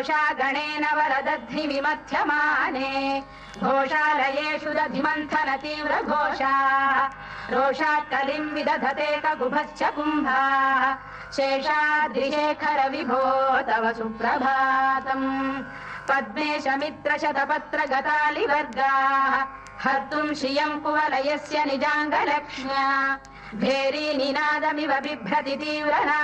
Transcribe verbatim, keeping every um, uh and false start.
गणेन वरदध्नि विमथ्यमाने घोषालयेषु दधिमन्थन तीव्र घोषा रोषात् कलिं विदधते ककुभश्च कुम्भाः शेषाद्रिशेखर विभो तव सुप्रभातम् पद्मेश मित्र शतपत्र गतालिवर्गाः हर्तुम् श्रियम् कुवलयस्य निजाङ्गलक्ष्म्या भेरी निनादमिव बिभ्रति तीव्रना